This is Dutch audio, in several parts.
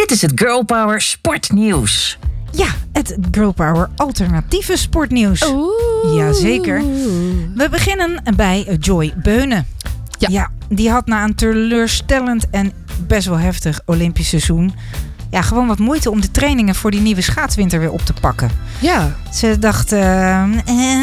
Dit is het Girl Power sportnieuws. Ja, het Girl Power alternatieve sportnieuws. Jazeker. We beginnen bij Joy Beunen. Ja, die had na een teleurstellend en best wel heftig Olympisch seizoen gewoon wat moeite om de trainingen voor die nieuwe schaatswinter weer op te pakken. Ja. Ze dacht, en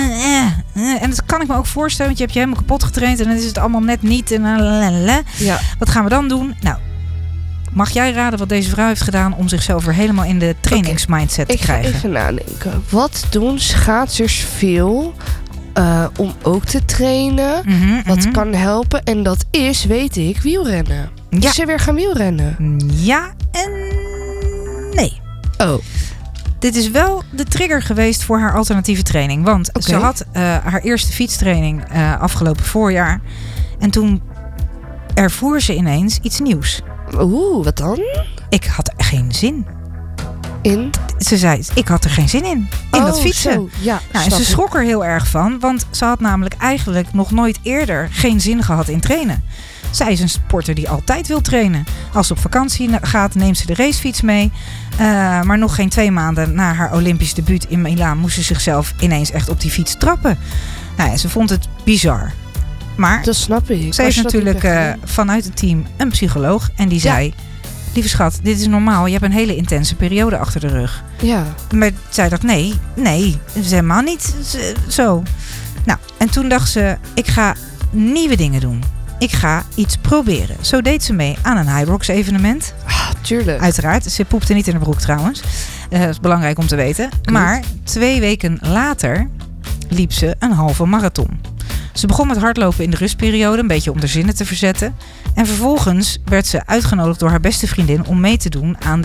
dat kan ik me ook voorstellen, want je hebt je helemaal kapot getraind en dan is het allemaal net niet. En Ja. Wat gaan we dan doen? Nou, mag jij raden wat deze vrouw heeft gedaan om zichzelf weer helemaal in de trainingsmindset te krijgen? Ik ga even nadenken. Wat doen schaatsers veel om ook te trainen? Wat kan helpen? En dat is, weet ik, wielrennen. Ja. Is ze weer gaan wielrennen? Ja en nee. Oh. Dit is wel de trigger geweest voor haar alternatieve training. Want ze had haar eerste fietstraining afgelopen voorjaar. En toen ervoer ze ineens iets nieuws. Oeh, wat dan? Ik had er geen zin in. Ze zei, ik had er geen zin in dat fietsen. Zo. Ja, en ze schrok er heel erg van. Want ze had namelijk eigenlijk nog nooit eerder geen zin gehad in trainen. Zij is een sporter die altijd wil trainen. Als ze op vakantie gaat, neemt ze de racefiets mee. Maar nog geen 2 maanden na haar Olympisch debuut in Milaan moest ze zichzelf ineens echt op die fiets trappen. Nou, ze vond het bizar. Maar dat snap ik. Ze heeft natuurlijk vanuit het team een psycholoog. En die zei, lieve schat, dit is normaal. Je hebt een hele intense periode achter de rug. Ja. Maar zij dacht, nee, dat is helemaal niet zo. Nou, en toen dacht ze, ik ga nieuwe dingen doen. Ik ga iets proberen. Zo deed ze mee aan een Hyrox evenement. Tuurlijk. Uiteraard. Ze poepte niet in de broek trouwens. Dat is belangrijk om te weten. Goed. Maar 2 weken later liep ze een halve marathon. Ze begon met hardlopen in de rustperiode, een beetje om de zinnen te verzetten. En vervolgens werd ze uitgenodigd door haar beste vriendin om mee te doen aan de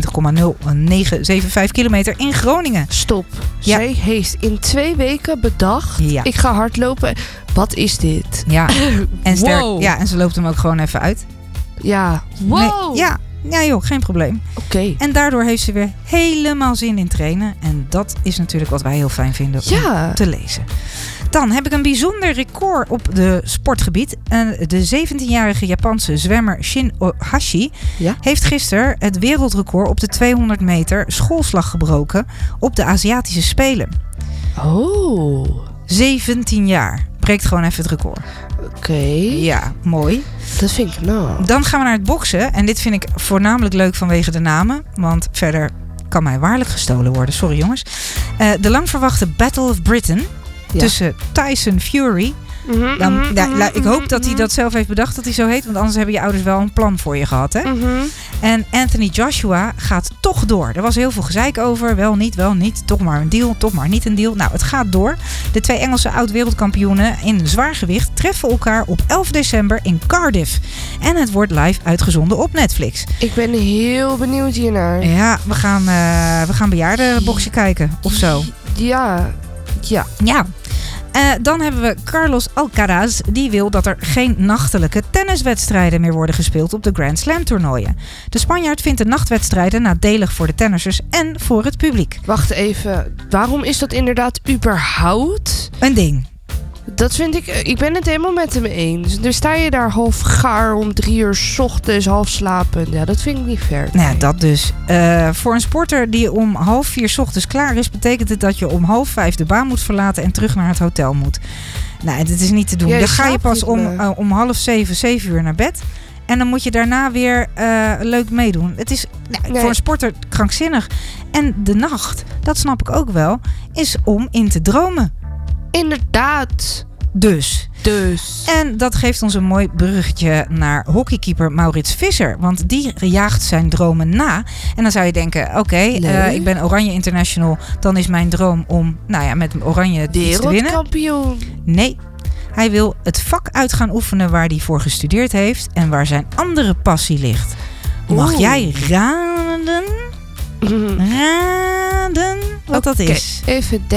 21,0975 kilometer in Groningen. Stop. Ja. Zij heeft in 2 weken bedacht, ik ga hardlopen. Wat is dit? Ja. En en ze loopt hem ook gewoon even uit. Ja. Wow. Nee, ja joh, geen probleem. Oké. En daardoor heeft ze weer helemaal zin in trainen. En dat is natuurlijk wat wij heel fijn vinden om te lezen. Dan heb ik een bijzonder record op de sportgebied. De 17-jarige Japanse zwemmer Shin Ohashi heeft gisteren het wereldrecord op de 200 meter schoolslag gebroken op de Aziatische Spelen. Oh. 17 jaar. Breekt gewoon even het record. Oké. Ja, mooi. Dat vind ik nou. Dan gaan we naar het boksen. En dit vind ik voornamelijk leuk vanwege de namen. Want verder kan mij waarlijk gestolen worden. Sorry jongens. De lang verwachte Battle of Britain tussen Tyson Fury. Ik hoop dat hij dat zelf heeft bedacht dat hij zo heet. Want anders hebben je ouders wel een plan voor je gehad. Hè? En Anthony Joshua gaat toch door. Er was heel veel gezeik over. Wel niet. Toch maar een deal. Toch maar niet een deal. Nou, het gaat door. De 2 Engelse oud-wereldkampioenen in zwaargewicht treffen elkaar op 11 december in Cardiff. En het wordt live uitgezonden op Netflix. Ik ben heel benieuwd hiernaar. Ja, we gaan bejaardenboksen kijken. Of zo. Ja. Dan hebben we Carlos Alcaraz. Die wil dat er geen nachtelijke tenniswedstrijden meer worden gespeeld op de Grand Slam toernooien. De Spanjaard vindt de nachtwedstrijden nadelig voor de tennissers en voor het publiek. Wacht even. Waarom is dat inderdaad überhaupt een ding? Dat vind ik ben het helemaal met hem eens. Dan sta je daar half gaar om 3 uur 's ochtends, half slapend. Ja, dat vind ik niet fair. Nou ja, dat dus. Voor een sporter die om 3:30 's ochtends klaar is, betekent het dat je om 4:30 de baan moet verlaten en terug naar het hotel moet. Nou, dit is niet te doen. Dan ga je pas om 6:30, 7 uur naar bed. En dan moet je daarna weer leuk meedoen. Het is voor een sporter krankzinnig. En de nacht, dat snap ik ook wel, is om in te dromen. Inderdaad. Dus. En dat geeft ons een mooi bruggetje naar hockeykeeper Maurits Visser. Want die jaagt zijn dromen na. En dan zou je denken, ik ben Oranje International. Dan is mijn droom om met Oranje iets te winnen. Wereldkampioen. Nee. Hij wil het vak uit gaan oefenen waar hij voor gestudeerd heeft. En waar zijn andere passie ligt. Mag jij raden wat dat is? Even